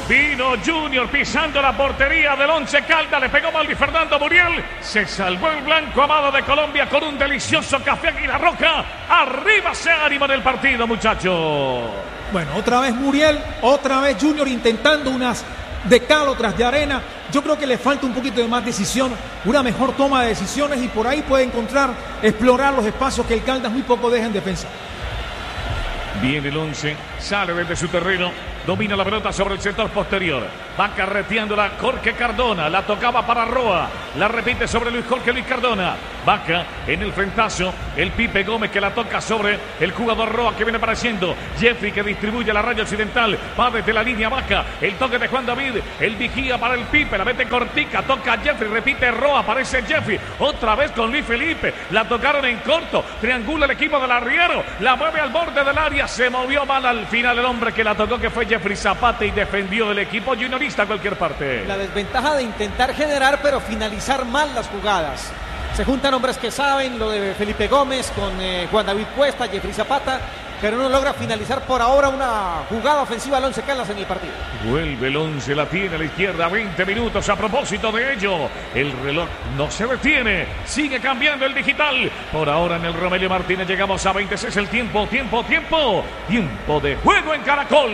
Vino Junior pisando la portería del Once Caldas. Le pegó Maldi Fernando Muriel. Se salvó el blanco amado de Colombia con un delicioso café Águila Roja. Arriba se ánimo en el partido, muchachos. Bueno, otra vez Muriel, otra vez Junior intentando unas de cal, otras de arena. Yo creo que le falta un poquito de más decisión, una mejor toma de decisiones y por ahí puede explorar los espacios que el Caldas muy poco deja en defensa. Viene el Once, sale desde su terreno, domina la pelota sobre el sector posterior. Va carreteándola Jorge Cardona, la tocaba para Roa, la repite sobre Luis Cardona. Vaca en el frentazo, el Pipe Gómez que la toca sobre el jugador Roa que viene apareciendo. Jeffrey que distribuye la raya occidental, va desde la línea Vaca, el toque de Juan David, el vigía para el Pipe, la mete cortica, toca Jeffrey, repite Roa, aparece Jeffrey, otra vez con Luis Felipe, la tocaron en corto, triangula el equipo del arriero, la mueve al borde del área, se movió mal al final el hombre que la tocó que fue Jeffrey Zapata y defendió el equipo juniorista a cualquier parte. La desventaja de intentar generar pero finalizar mal las jugadas. Se juntan hombres que saben, lo de Felipe Gómez con Juan David Cuesta, Jeffrey Zapata, pero no logra finalizar por ahora una jugada ofensiva al Once Caldas en el partido. Vuelve el Once, la tiene a la izquierda, 20 minutos. A propósito de ello, el reloj no se detiene, sigue cambiando el digital. Por ahora en el Romelio Martínez llegamos a 26 el tiempo de juego en Caracol.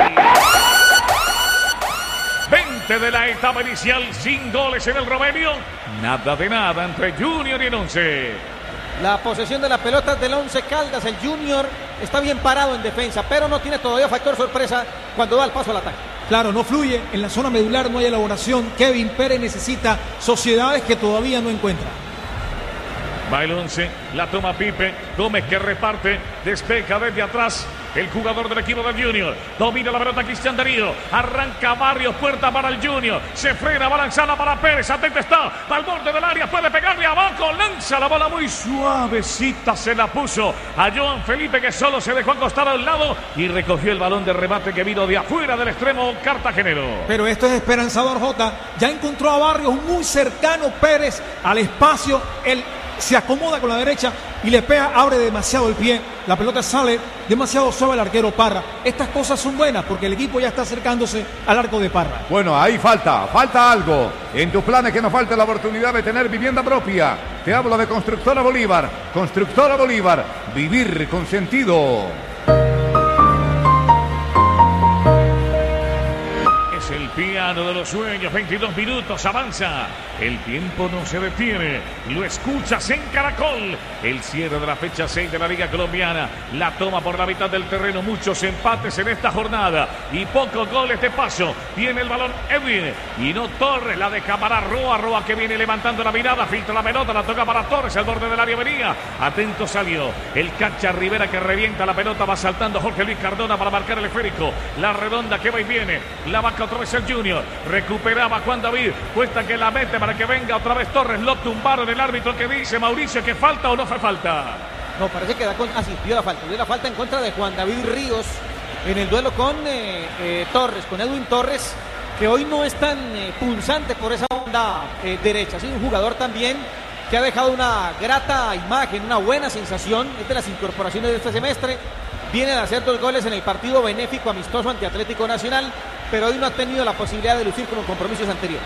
20 de la etapa inicial, sin goles en el Romelio. Nada de nada entre Junior y el Once. La posesión de la pelota del Once Caldas. El Junior está bien parado en defensa, pero no tiene todavía factor sorpresa cuando da el paso al ataque. Claro, no fluye. En la zona medular no hay elaboración. Kevin Pérez necesita sociedades que todavía no encuentra. Va el Once, la toma Pipe Gómez que reparte, despeja desde atrás el jugador del equipo del Junior, domina la pelota Cristian Darío, arranca Barrios, puerta para el Junior, se frena, va lanzada para Pérez, atento está, al borde del área, puede pegarle abajo, lanza la bola muy suavecita, se la puso a Joan Felipe que solo se dejó acostar al lado y recogió el balón de remate que vino de afuera del extremo cartagenero. Pero esto es esperanzador, Jota, ya encontró a Barrios muy cercano Pérez al espacio, él se acomoda con la derecha y le pega, abre demasiado el pie, la pelota sale demasiado suave al arquero Parra. Estas cosas son buenas porque el equipo ya está acercándose al arco de Parra. Bueno, ahí falta algo. En tus planes que nos falta la oportunidad de tener vivienda propia. Te hablo de Constructora Bolívar, vivir con sentido. El piano de los sueños, 22 minutos, avanza. El tiempo no se detiene. Lo escuchas en Caracol. El cierre de la fecha 6 de la Liga Colombiana. La toma por la mitad del terreno. Muchos empates en esta jornada y pocos goles de paso. Tiene el balón Edwin y no Torres. La deja para Roa que viene levantando la mirada. Filtra la pelota, la toca para Torres. Al borde del área venía. Atento salió el Cacha Rivera que revienta la pelota. Va saltando Jorge Luis Cardona para marcar el esférico. La redonda que va y viene. La vaca otra vez el Junior. Recuperaba Juan David. Cuesta que la mete para que venga otra vez Torres. Lo tumbaron el árbitro que dice Mauricio que falta o no fue falta. No, parece que dio la falta en contra de Juan David Ríos en el duelo con Torres, con Edwin Torres, que hoy no es tan punzante por esa banda derecha. Es un jugador también que ha dejado una grata imagen, una buena sensación. Es de las incorporaciones de este semestre. Viene de hacer 2 goles en el partido benéfico amistoso ante Atlético Nacional, pero hoy no ha tenido la posibilidad de lucir como en compromisos anteriores.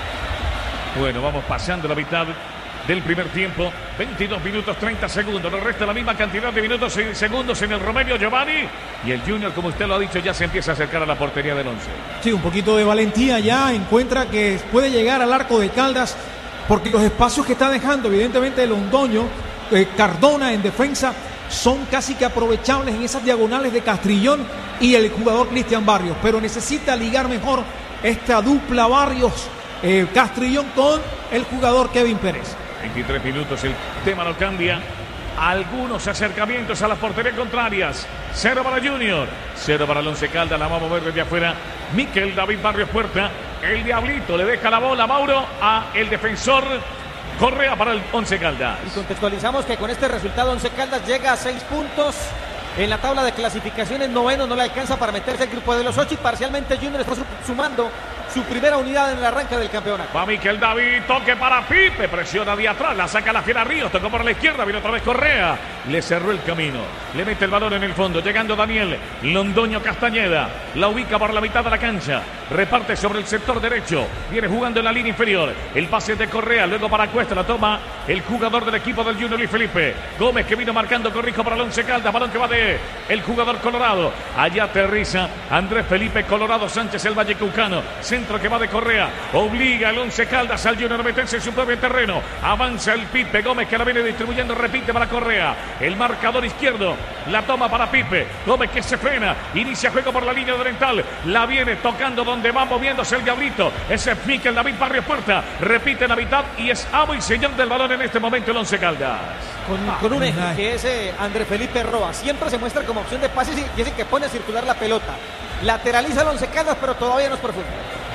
Bueno, vamos pasando la mitad del primer tiempo. 22 minutos 30 segundos. Nos resta la misma cantidad de minutos y segundos en el Romelio Giovanni. Y el Junior, como usted lo ha dicho, ya se empieza a acercar a la portería del Once. Sí, un poquito de valentía ya. Encuentra que puede llegar al arco de Caldas porque los espacios que está dejando, evidentemente, el Londoño, Cardona en defensa, son casi que aprovechables en esas diagonales de Castrillón y el jugador Cristian Barrios, pero necesita ligar mejor esta dupla Barrios Castrillón con el jugador Kevin Pérez. 23 minutos, el tema no cambia. Algunos acercamientos a las porterías contrarias. 0 para Junior, 0 para el Once Caldas. La va a mover desde afuera Miquel David Barrios Puerta. El Diablito le deja la bola, Mauro, a el defensor Correa para el Once Caldas. Y contextualizamos que con este resultado Once Caldas llega a 6 puntos en la tabla de clasificaciones, noveno, no le alcanza para meterse al grupo de los 8 y parcialmente Junior está sumando su primera unidad en el arranque del campeonato. Va Miquel David, toque para Pipe, presiona de atrás, la saca la fiera Ríos, tocó por la izquierda, viene otra vez Correa, le cerró el camino, le mete el balón en el fondo, llegando Daniel Londoño Castañeda, la ubica por la mitad de la cancha, reparte sobre el sector derecho, viene jugando en la línea inferior, el pase de Correa, luego para Cuesta, la toma el jugador del equipo del Junior Luis Felipe Gómez, que vino marcando corrijo para el Once Caldas, balón que va de el jugador colorado, allá aterriza Andrés Felipe Colorado Sánchez, el vallecaucano, centro que va de Correa, obliga el Once Caldas al Junior a meterse en su propio terreno, avanza el Pipe Gómez que la viene distribuyendo, repite para Correa, el marcador izquierdo, la toma para Pipe Gómez que se frena, inicia juego por la línea oriental, la viene tocando donde va moviéndose el diablito, ese es Miquel David Barrio Puerta, repite la mitad y es amo y señor del balón en este momento el Once Caldas. Con un eje que es Andrés Felipe Roa, siempre se muestra como opción de pases y es el que pone a circular la pelota. Lateraliza el Once Caldas, pero todavía no es profundo.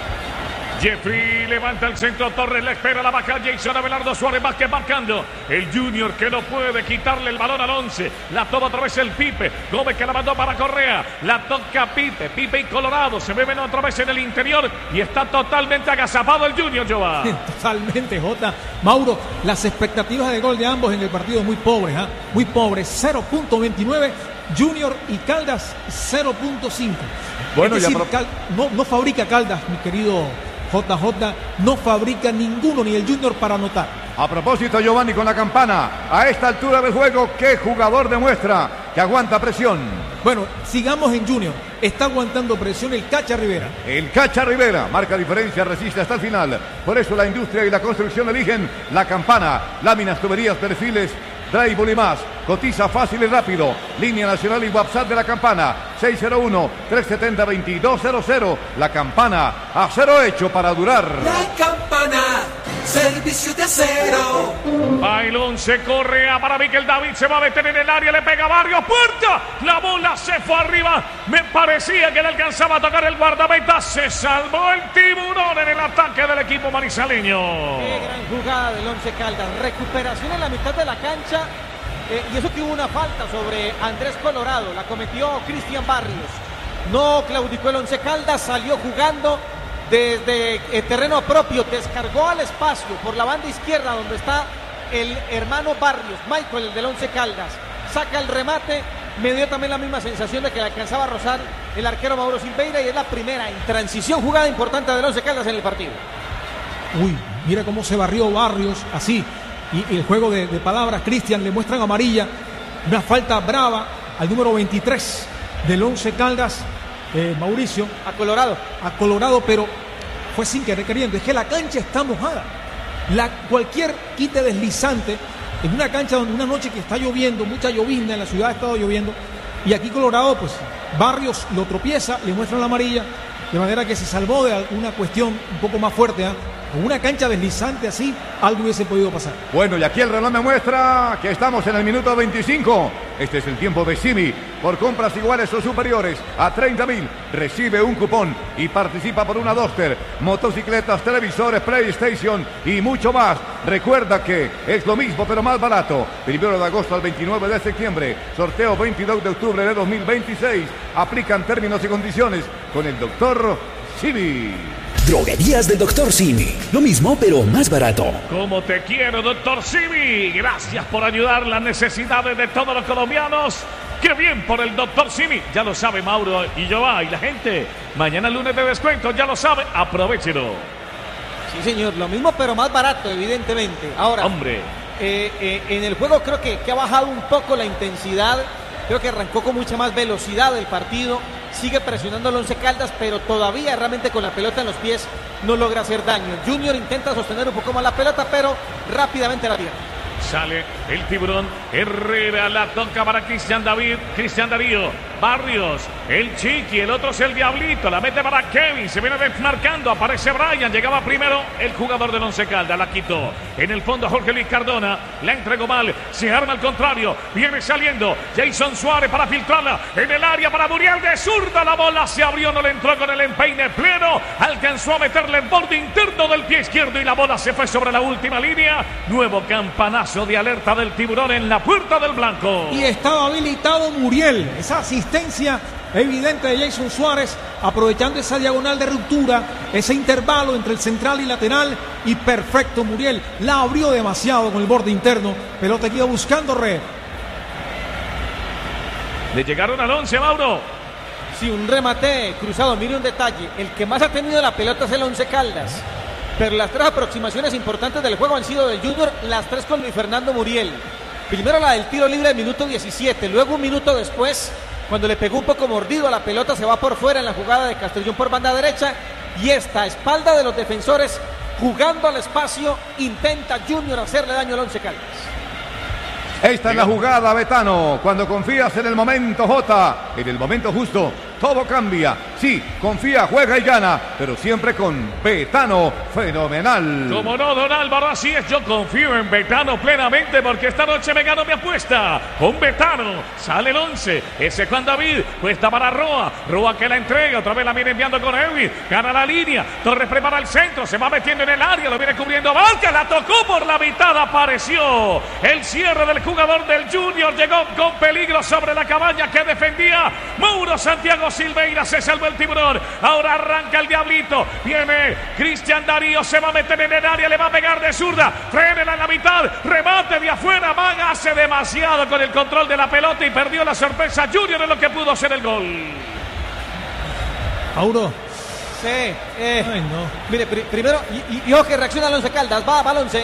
Jeffrey levanta el centro, Torres le espera la baja, Jason Abelardo Suárez Vázquez marcando, el Junior que no puede quitarle el balón al Once, la toma otra vez el Pipe, Gómez que la mandó para Correa, la toca Pipe y Colorado, se mueven otra vez en el interior y está totalmente agazapado el Junior, Joa. Totalmente, Jota. Mauro, las expectativas de gol de ambos en el partido muy pobres, muy pobres, 0.29, Junior y Caldas 0.5. Bueno, es decir, no fabrica Caldas, mi querido JJ, no fabrica ninguno, ni el Junior, para anotar. A propósito, Giovanni, con la campana, a esta altura del juego, ¿qué jugador demuestra que aguanta presión? Bueno, sigamos en Junior. Está aguantando presión el Cacha Rivera. El Cacha Rivera marca diferencia, resiste hasta el final. Por eso la industria y la construcción eligen la campana. Láminas, tuberías, perfiles, drywall y más. Cotiza fácil y rápido. Línea nacional y WhatsApp de la campana. 601-370-2200. La campana, acero hecho para durar. La campana, servicio de acero. Bailón se corre para Miquel David, se va a meter en el área, le pega Barrios, puerta, la bola se fue arriba, me parecía que le alcanzaba a tocar el guardameta, se salvó el tiburón en el ataque del equipo manizaleño. Qué gran jugada del Once Caldas, recuperación en la mitad de la cancha, y eso que hubo una falta sobre Andrés Colorado, la cometió Cristian Barrios, no claudicó el Once Caldas, salió jugando desde el terreno propio, descargó al espacio por la banda izquierda donde está el hermano Barrios, Michael, el del Once Caldas, saca el remate, me dio también la misma sensación de que le alcanzaba a rozar el arquero Mauro Silveira y es la primera en transición jugada importante del Once Caldas en el partido. Uy, mira cómo se barrió Barrios, así, y el juego de palabras, Cristian, le muestran amarilla, una falta brava al número 23 del Once Caldas, Mauricio. A Colorado, pero fue sin querer queriendo, es que la cancha está mojada. Cualquier quite deslizante en una cancha donde una noche que está lloviendo, mucha llovizna, en la ciudad ha estado lloviendo, y aquí Colorado, pues Barrios lo tropieza, le muestran la amarilla, de manera que se salvó de alguna cuestión un poco más fuerte, Con una cancha deslizante así, algo hubiese podido pasar. Bueno, y aquí el reloj me muestra que estamos en el minuto 25. Este es el tiempo de Simi. Por compras iguales o superiores a 30.000, recibe un cupón y participa por una Duster, motocicletas, televisores, PlayStation y mucho más. Recuerda que es lo mismo pero más barato. 1 de agosto al 29 de septiembre. Sorteo 22 de octubre de 2026. Aplican términos y condiciones con el doctor Simi. Droguerías del Dr. Simi. Lo mismo, pero más barato. Como te quiero, Dr. Simi. Gracias por ayudar las necesidades de todos los colombianos. ¡Qué bien por el Dr. Simi! Ya lo sabe Mauro y Joa y la gente. Mañana lunes de descuento, ya lo sabe. Aprovechelo. Sí, señor. Lo mismo, pero más barato, evidentemente. Ahora, hombre, en el juego creo que ha bajado un poco la intensidad. Creo que arrancó con mucha más velocidad el partido. Sigue presionando al Once Caldas, pero todavía realmente con la pelota en los pies no logra hacer daño. Junior intenta sostener un poco más la pelota, pero rápidamente la pierde. Sale el tiburón, Herrera, la toca para Cristian Darío, Barrios, el Chiqui, el otro es el Diablito, la mete para Kevin, se viene desmarcando, aparece Brian, llegaba primero el jugador del Once Caldas, la quitó, en el fondo Jorge Luis Cardona, la entregó mal, se arma al contrario, viene saliendo Jason Suárez para filtrarla, en el área para Muriel de zurda, la bola se abrió, no le entró con el empeine pleno, alcanzó a meterle en borde interno del pie izquierdo y la bola se fue sobre la última línea, nuevo campanazo de alerta del tiburón en la puerta del blanco. Y estaba habilitado Muriel. Esa asistencia evidente de Jason Suárez, aprovechando esa diagonal de ruptura, ese intervalo entre el central y lateral, y perfecto Muriel, la abrió demasiado con el borde interno, pelota que iba buscando red. Le llegaron al 11, Mauro. Sí, un remate cruzado, mire un detalle, el que más ha tenido la pelota es el Once Caldas, pero las 3 aproximaciones importantes del juego han sido del Junior, las 3 con Luis Fernando Muriel. Primero la del tiro libre del minuto 17, luego un minuto después, cuando le pegó un poco mordido a la pelota, se va por fuera en la jugada de Castellón por banda derecha, y esta espalda de los defensores, jugando al espacio, intenta Junior hacerle daño al Once Caldas. Esta es la jugada, Betano. Cuando confías en el momento J, en el momento justo, todo cambia. Sí, confía, juega y gana, pero siempre con Betano, fenomenal. Como no, don Álvaro, así es. Yo confío en Betano plenamente porque esta noche me gano mi apuesta. Con Betano sale el 11. Ese Juan David, cuesta para Roa. Roa que la entrega, otra vez la viene enviando con Edwin. Gana la línea. Torres prepara el centro, se va metiendo en el área, lo viene cubriendo Vázquez. La tocó por la mitad, apareció el cierre del jugador del Junior. Llegó con peligro sobre la cabaña que defendía Mauro Santiago Silveira. Se salvó el tiburón. Ahora arranca el Diablito. Viene Cristian Darío. Se va a meter en el área. Le va a pegar de zurda. Frénela en la mitad. Remate de afuera. Maga hace demasiado con el control de la pelota y perdió la sorpresa. Junior en lo que pudo ser el gol. Mauro. Sí. Ay, no. Mire, primero, y ojo que reacciona al Once Caldas. Va al 11.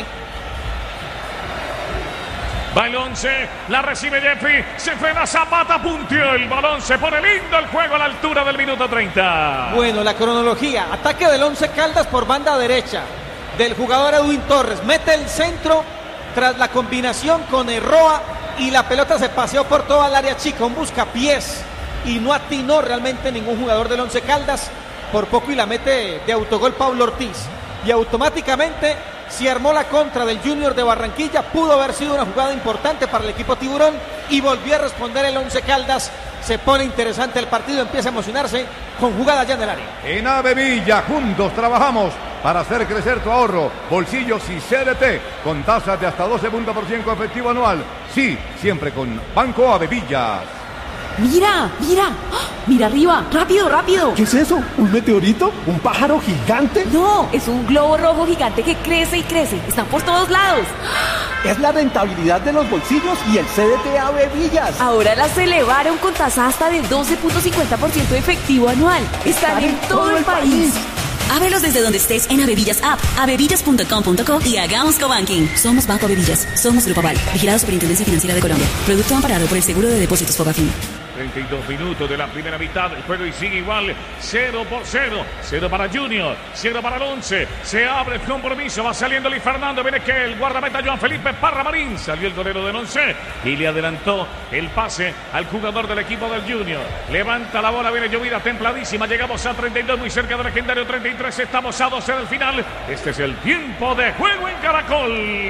Va el 11, la recibe Jeffy, se fue la Zapata, punteó el balón, se pone lindo el juego a la altura del minuto 30. Bueno, la cronología, ataque del Once Caldas por banda derecha, del jugador Edwin Torres, mete el centro tras la combinación con Roa y la pelota se paseó por toda el área chica, un buscapiés, y no atinó realmente ningún jugador del Once Caldas, por poco y la mete de autogol Pablo Ortiz, y automáticamente se armó la contra del Junior de Barranquilla. Pudo haber sido una jugada importante para el equipo tiburón y volvió a responder el Once Caldas. Se pone interesante el partido, empieza a emocionarse con jugadas ya en el área. En Avevilla juntos trabajamos para hacer crecer tu ahorro, bolsillos y CDT con tasas de hasta 12% efectivo anual. Sí, siempre con Banco Avevilla. ¡Mira! ¡Mira! ¡Ah! ¡Mira arriba! ¡Rápido, rápido! ¿Qué es eso? ¿Un meteorito? ¿Un pájaro gigante? No, es un globo rojo gigante que crece y crece. Están por todos lados. Es la rentabilidad de los bolsillos y el CDT Avevillas. Ahora las elevaron con tasa hasta del 12.50% efectivo anual. Están en todo el país. Ábrelos desde donde estés en Avevillas App, avevillas.com.co y hagamos cobanking. Somos Banco Avevillas, somos Grupo Aval, vigilado Superintendencia Financiera de Colombia. Producto amparado por el Seguro de Depósitos Fogafín. 32 minutos de la primera mitad del juego y sigue igual, 0-0, 0 para Junior, 0 para el 11, se abre el compromiso, va saliendo Luis Fernando, viene que el guardameta Joan Felipe Parra Marín, salió el golero del 11 y le adelantó el pase al jugador del equipo del Junior, levanta la bola, viene llovida templadísima, llegamos a 32, muy cerca del legendario 33, estamos a 12 del final, este es el tiempo de juego en Caracol.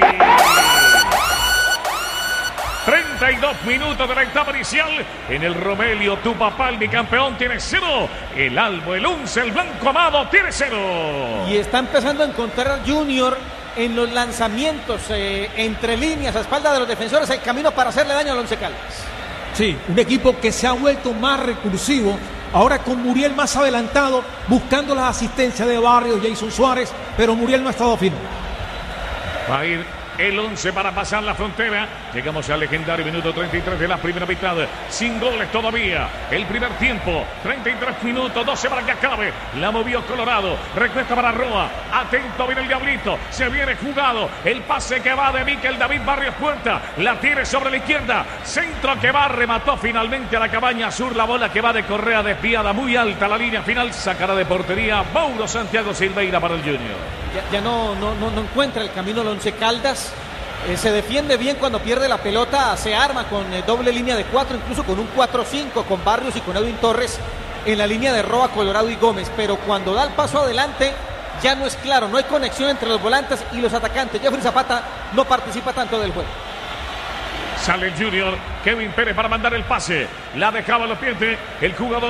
32 minutos de la etapa inicial. En el Romelio, tu papá, el bicampeón, tiene 0. El Albo, el 11, el Blanco Amado, tiene 0. Y está empezando a encontrar Junior en los lanzamientos, entre líneas, a espalda de los defensores, el camino para hacerle daño al Once Caldas. Sí, un equipo que se ha vuelto más recursivo. Ahora con Muriel más adelantado, buscando las asistencias de Barrios, Jason Suárez, pero Muriel no ha estado fino. Va a ir el 11 para pasar la frontera. Llegamos al legendario minuto 33 de la primera mitad. Sin goles todavía. El primer tiempo. 33 minutos, 12 para que acabe. La movió Colorado. Recuesta para Roa. Atento, viene el Diablito. Se viene jugado. El pase que va de Miquel David Barrios Puerta. La tiene sobre la izquierda. Centro que va. Remató finalmente a la cabaña sur. La bola que va de Correa desviada muy alta. La línea final. Sacará de portería Mauro Santiago Silveira para el Junior. Ya no encuentra el camino el Once Caldas. Se defiende bien cuando pierde la pelota, se arma con doble línea de 4, incluso con un 4-5 con Barrios y con Edwin Torres en la línea de Roa, Colorado y Gómez, pero cuando da el paso adelante ya no es claro, no hay conexión entre los volantes y los atacantes. Jeffrey Zapata no participa tanto del juego. Sale el Junior, Kevin Pérez para mandar el pase, la dejaba, lo pierde el jugador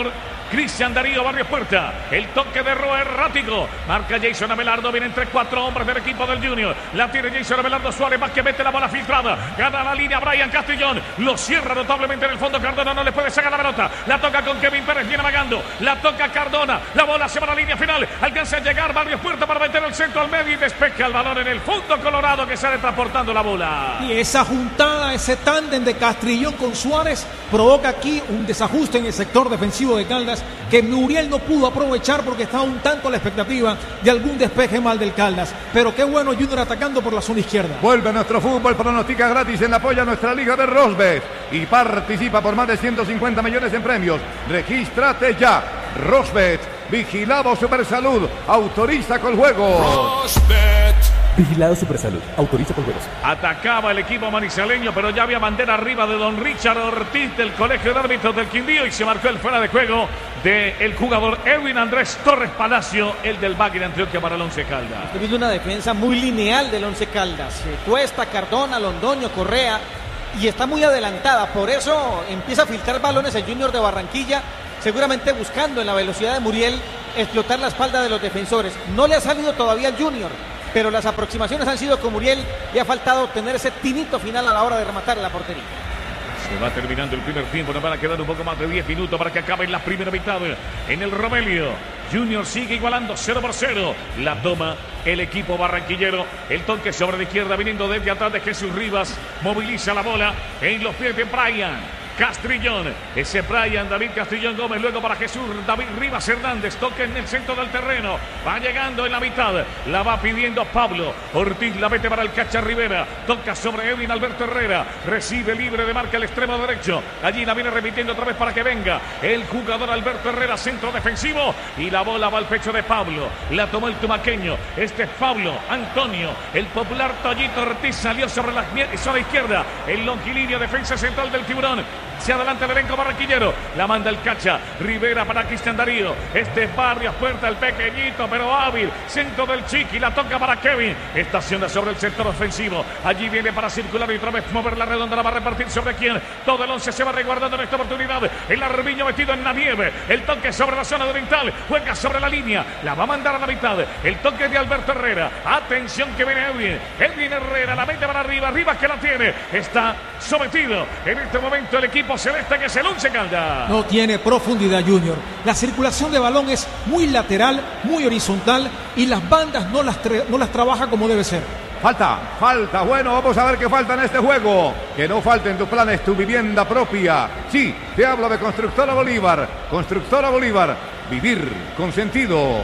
Cristian Darío, Barrios Puerta. El toque de Roa errático. Marca Jason Abelardo. Viene entre 4 hombres del equipo del Junior. La tiene Jason Abelardo Suárez. Más que mete la bola filtrada. Gana la línea Brian Castrillón. Lo cierra notablemente en el fondo. Cardona no le puede sacar la pelota. La toca con Kevin Pérez. Viene amagando. La toca Cardona. La bola se va a la línea final. Alcanza a llegar Barrios Puerta para meter el centro al medio y despeja el balón en el fondo colorado que sale transportando la bola. Y esa juntada, ese tándem de Castrillón con Suárez provoca aquí un desajuste en el sector defensivo de Caldas que Muriel no pudo aprovechar porque estaba un tanto a la expectativa de algún despeje mal del Caldas. Pero qué bueno Junior atacando por la zona izquierda. Vuelve nuestro fútbol, pronostica gratis en apoyo a nuestra liga de Rosbet y participa por más de 150 millones en premios. Regístrate ya. Rosbet, vigilado Supersalud, autoriza con juego. Vigilado Supersalud. Autoriza por juegos. Atacaba el equipo manizaleño, pero ya había bandera arriba de don Richard Ortiz del Colegio de Árbitros del Quindío y se marcó el fuera de juego del jugador Edwin Andrés Torres Palacio, el del Bagre Antioquia para el Once Caldas. Estoy viendo una defensa muy lineal del Once Caldas. Cuesta, Cardona, Londoño, Correa y está muy adelantada. Por eso empieza a filtrar balones el Junior de Barranquilla, seguramente buscando en la velocidad de Muriel explotar la espalda de los defensores. No le ha salido todavía al Junior, pero las aproximaciones han sido con Muriel y ha faltado obtener ese tinito final a la hora de rematar la portería. Se va terminando el primer tiempo, nos van a quedar un poco más de 10 minutos para que acabe la primera mitad en el Romelio. Junior sigue igualando 0-0. La toma el equipo barranquillero. El toque sobre la izquierda viniendo desde atrás de Jesús Rivas. Moviliza la bola en los pies de Brian Castrillón, ese Brian David Castrillón Gómez, luego para Jesús David Rivas Hernández, toque en el centro del terreno, va llegando en la mitad, la va pidiendo Pablo Ortiz, la mete para el Cacha Rivera, toca sobre Edwin Alberto Herrera, recibe libre de marca el extremo derecho, allí la viene repitiendo otra vez para que venga el jugador Alberto Herrera, centro defensivo, y la bola va al pecho de Pablo, la tomó el tumaqueño, este es Pablo Antonio, el popular Toyito Ortiz salió sobre la izquierda, el longilíneo defensa central del Tiburón. Se adelanta el elenco barranquillero. La manda el Cacha. Rivera para Cristian Darío. Este es Barrios Puerta, el pequeñito pero hábil. Centro del Chiqui. La toca para Kevin. Estaciona sobre el sector ofensivo. Allí viene para circular y otra vez mover la redonda. La va a repartir sobre quién. Todo el 11 se va resguardando en esta oportunidad. El Armiño metido en la nieve. El toque sobre la zona oriental. Juega sobre la línea. La va a mandar a la mitad. El toque de Alberto Herrera. Atención que viene Edwin. Edwin Herrera. La mete para arriba. Arriba que la tiene. Está sometido en este momento el equipo celeste que es el Once Caldas. No tiene profundidad Junior. La circulación de balón es muy lateral, muy horizontal y las bandas no las trabaja como debe ser. Falta. Bueno, vamos a ver qué falta en este juego. Que no falte en tus planes tu vivienda propia. Sí, te hablo de Constructora Bolívar. Constructora Bolívar. Vivir con sentido.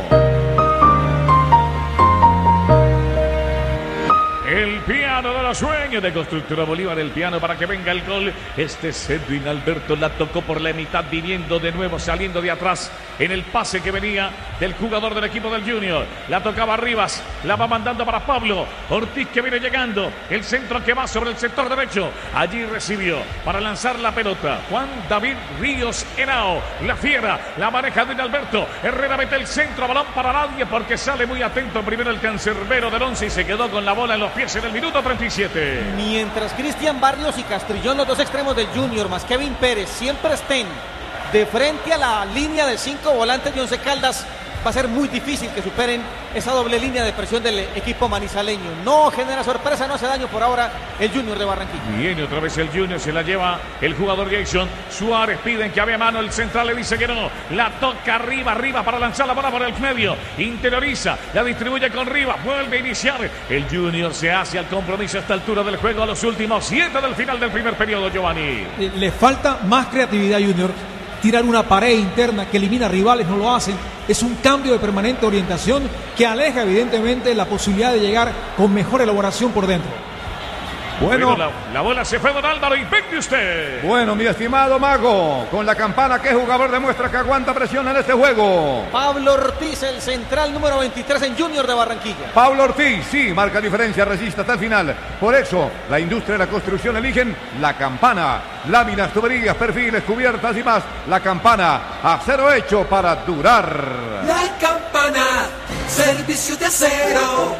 El piano de los sueños de Constructora Bolívar, el piano para que venga el gol. Este es Edwin Alberto, la tocó por la mitad, viniendo de nuevo, saliendo de atrás en el pase que venía del jugador del equipo del Junior. La tocaba Rivas, la va mandando para Pablo Ortiz que viene llegando. El centro que va sobre el sector derecho. Allí recibió para lanzar la pelota Juan David Ríos Henao. La fiera, la maneja Edwin Alberto. Herrera mete el centro, balón para nadie porque sale muy atento primero el cancerbero del 11 y se quedó con la bola en los pies en el minuto 37. Mientras Cristian Barrios y Castrillón, los dos extremos del Junior, más Kevin Pérez, siempre estén de frente a la línea de 5 volantes de Once Caldas, va a ser muy difícil que superen esa doble línea de presión del equipo manizaleño. No genera sorpresa, no hace daño por ahora el Junior de Barranquilla. Viene otra vez el Junior, se la lleva el jugador Jason Suárez, piden que había mano, el central le dice que no, la toca arriba para lanzar la bola por el medio, interioriza, la distribuye con Rivas, vuelve a iniciar, el Junior se hace al compromiso a esta altura del juego, a los últimos 7 del final del primer periodo, Giovanni. Le falta más creatividad Junior. Tirar una pared interna que elimina rivales, no lo hacen. Es un cambio de permanente orientación que aleja evidentemente la posibilidad de llegar con mejor elaboración por dentro. Bueno, la bola se fue, don Álvaro, y venga usted. Bueno, mi estimado Mago, con la campana, ¿qué jugador demuestra que aguanta presión en este juego? Pablo Ortiz, el central número 23 en Junior de Barranquilla. Pablo Ortiz, sí, marca diferencia, resiste hasta el final. Por eso, la industria de la construcción eligen la campana. Láminas, tuberías, perfiles, cubiertas y más. La campana, acero hecho para durar. La campana, servicio de acero.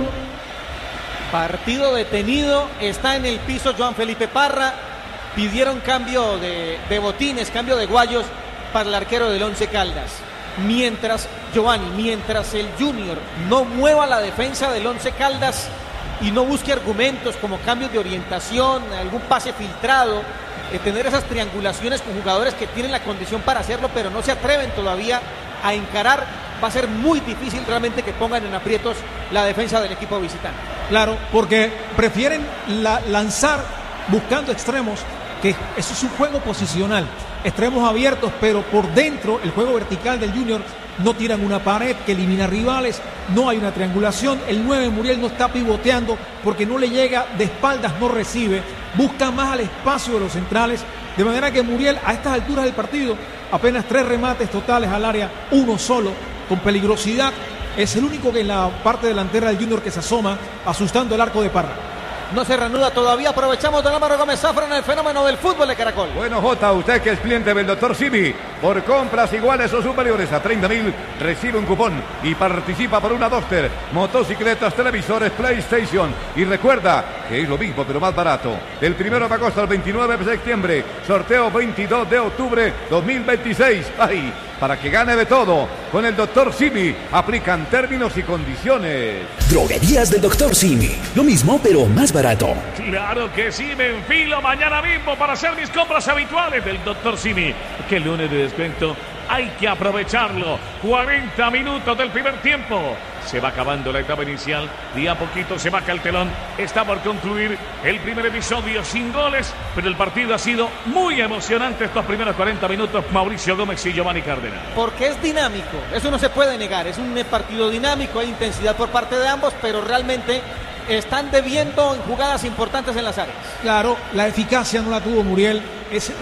Partido detenido, está en el piso Joan Felipe Parra, pidieron cambio de botines, cambio de guayos para el arquero del Once Caldas. Mientras el Junior no mueva la defensa del Once Caldas y no busque argumentos como cambios de orientación, algún pase filtrado, tener esas triangulaciones con jugadores que tienen la condición para hacerlo, pero no se atreven todavía a encarar, va a ser muy difícil realmente que pongan en aprietos la defensa del equipo visitante. Claro, porque prefieren lanzar buscando extremos, que eso es un juego posicional, extremos abiertos, pero por dentro el juego vertical del Junior no tiran una pared que elimina rivales, no hay una triangulación, el 9 Muriel no está pivoteando porque no le llega de espaldas, no recibe, busca más al espacio de los centrales, de manera que Muriel a estas alturas del partido, apenas 3 remates totales al área, uno solo, con peligrosidad, es el único que en la parte delantera del Junior que se asoma, asustando el arco de Parra. No se reanuda todavía, aprovechamos don Álvaro Gómez Zafra en el fenómeno del fútbol de Caracol. Bueno, Jota, usted que es cliente del Dr. Simi, por compras iguales o superiores a 30.000, recibe un cupón y participa por una Duster, motocicletas, televisores, PlayStation. Y recuerda que es lo mismo pero más barato. Del 1 de agosto al 29 de septiembre, sorteo 22 de octubre 2026. ¡Ay! Para que gane de todo, con el Dr. Simi, aplican términos y condiciones. Droguerías del Dr. Simi, lo mismo pero más barato. Claro que sí, me enfilo mañana mismo para hacer mis compras habituales del Dr. Simi. Que el lunes de descuento hay que aprovecharlo. 40 minutos del primer tiempo. Se va acabando la etapa inicial y a poquito se baja el telón. Está por concluir el primer episodio sin goles, pero el partido ha sido muy emocionante estos primeros 40 minutos. Mauricio Gómez y Giovanni Cárdenas. Porque es dinámico, eso no se puede negar. Es un partido dinámico, hay intensidad por parte de ambos, pero realmente están debiendo en jugadas importantes en las áreas. Claro, la eficacia no la tuvo Muriel. Es